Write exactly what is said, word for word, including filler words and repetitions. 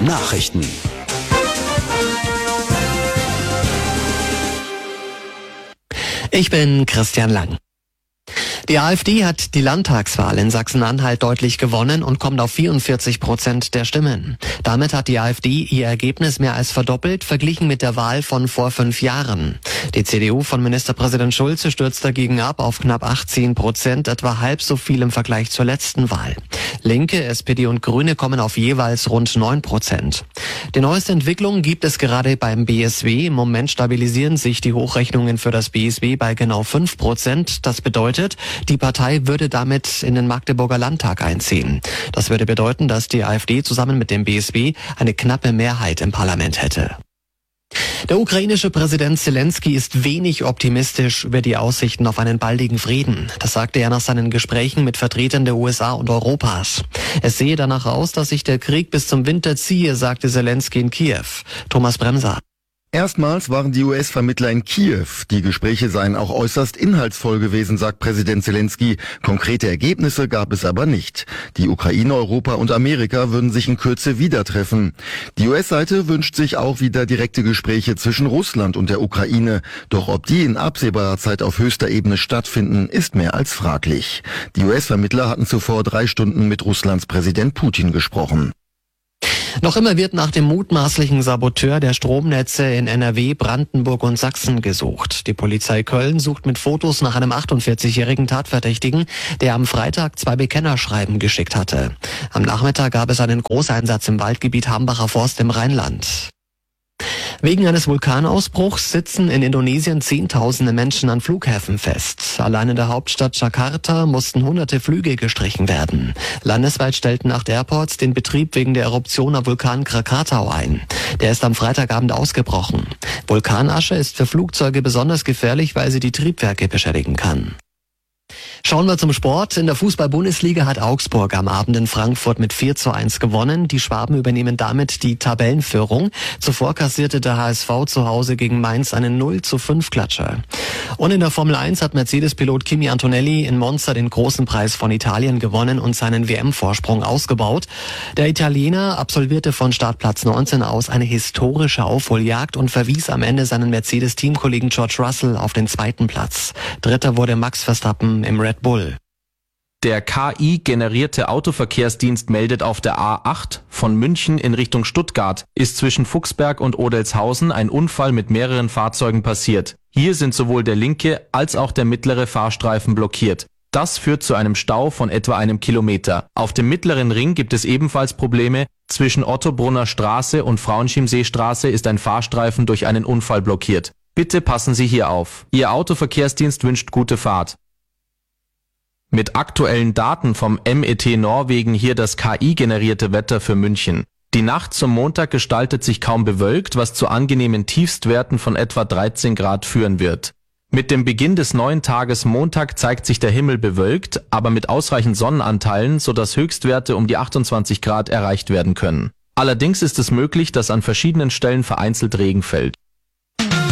Nachrichten. Ich bin Christian Lang. Die AfD hat die Landtagswahl in Sachsen-Anhalt deutlich gewonnen und kommt auf vierundvierzig Prozent der Stimmen. Damit hat die AfD ihr Ergebnis mehr als verdoppelt, verglichen mit der Wahl von vor fünf Jahren. Die C D U von Ministerpräsident Schulze stürzt dagegen ab auf knapp achtzehn Prozent, etwa halb so viel im Vergleich zur letzten Wahl. Linke, S P D und Grüne kommen auf jeweils rund neun Prozent. Die neueste Entwicklung gibt es gerade beim B S W. Im Moment stabilisieren sich die Hochrechnungen für das B S W bei genau fünf Prozent. Das bedeutet, die Partei würde damit in den Magdeburger Landtag einziehen. Das würde bedeuten, dass die AfD zusammen mit dem B S W eine knappe Mehrheit im Parlament hätte. Der ukrainische Präsident Zelensky ist wenig optimistisch über die Aussichten auf einen baldigen Frieden. Das sagte er nach seinen Gesprächen mit Vertretern der U S A und Europas. Es sehe danach aus, dass sich der Krieg bis zum Winter ziehe, sagte Zelensky in Kiew. Thomas Bremser. Erstmals waren die U S-Vermittler in Kiew. Die Gespräche seien auch äußerst inhaltsvoll gewesen, sagt Präsident Zelensky. Konkrete Ergebnisse gab es aber nicht. Die Ukraine, Europa und Amerika würden sich in Kürze wieder treffen. Die U S-Seite wünscht sich auch wieder direkte Gespräche zwischen Russland und der Ukraine. Doch ob die in absehbarer Zeit auf höchster Ebene stattfinden, ist mehr als fraglich. Die U S-Vermittler hatten zuvor drei Stunden mit Russlands Präsident Putin gesprochen. Noch immer wird nach dem mutmaßlichen Saboteur der Stromnetze in N R W, Brandenburg und Sachsen gesucht. Die Polizei Köln sucht mit Fotos nach einem achtundvierzigjährigen Tatverdächtigen, der am Freitag zwei Bekennerschreiben geschickt hatte. Am Nachmittag gab es einen Großeinsatz im Waldgebiet Hambacher Forst im Rheinland. Wegen eines Vulkanausbruchs sitzen in Indonesien Zehntausende Menschen an Flughäfen fest. Allein in der Hauptstadt Jakarta mussten hunderte Flüge gestrichen werden. Landesweit stellten acht Airports den Betrieb wegen der Eruption am Vulkan Krakatau ein. Der ist am Freitagabend ausgebrochen. Vulkanasche ist für Flugzeuge besonders gefährlich, weil sie die Triebwerke beschädigen kann. Schauen wir zum Sport. In der Fußball-Bundesliga hat Augsburg am Abend in Frankfurt mit vier zu eins gewonnen. Die Schwaben übernehmen damit die Tabellenführung. Zuvor kassierte der H S V zu Hause gegen Mainz einen null zu fünf Klatscher. Und in der Formel eins hat Mercedes-Pilot Kimi Antonelli in Monza den großen Preis von Italien gewonnen und seinen W M-Vorsprung ausgebaut. Der Italiener absolvierte von Startplatz neunzehn aus eine historische Aufholjagd und verwies am Ende seinen Mercedes-Teamkollegen George Russell auf den zweiten Platz. Dritter wurde Max Verstappen im Red Bull. Der K I-generierte Autoverkehrsdienst meldet auf der A acht von München in Richtung Stuttgart ist zwischen Fuchsberg und Odelshausen ein Unfall mit mehreren Fahrzeugen passiert. Hier sind sowohl der linke als auch der mittlere Fahrstreifen blockiert. Das führt zu einem Stau von etwa einem Kilometer. Auf dem mittleren Ring gibt es ebenfalls Probleme. Zwischen Ottobrunner Straße und Frauenchiemsee-Straße ist ein Fahrstreifen durch einen Unfall blockiert. Bitte passen Sie hier auf. Ihr Autoverkehrsdienst wünscht gute Fahrt. Mit aktuellen Daten vom M E T Norwegen hier das K I-generierte Wetter für München. Die Nacht zum Montag gestaltet sich kaum bewölkt, was zu angenehmen Tiefstwerten von etwa dreizehn Grad führen wird. Mit dem Beginn des neuen Tages Montag zeigt sich der Himmel bewölkt, aber mit ausreichend Sonnenanteilen, sodass Höchstwerte um die achtundzwanzig Grad erreicht werden können. Allerdings ist es möglich, dass an verschiedenen Stellen vereinzelt Regen fällt.